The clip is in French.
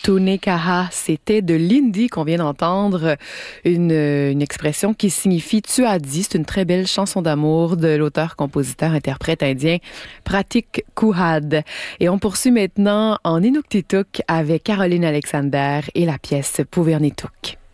Tunekaha, c'était de l'hindi qu'on vient d'entendre, une expression qui signifie tu as dit. C'est une très belle chanson d'amour de l'auteur-compositeur-interprète indien Pratik Kuhad. Et on poursuit maintenant en Inuktitut avec Caroline Alexander et la pièce Puvernituk.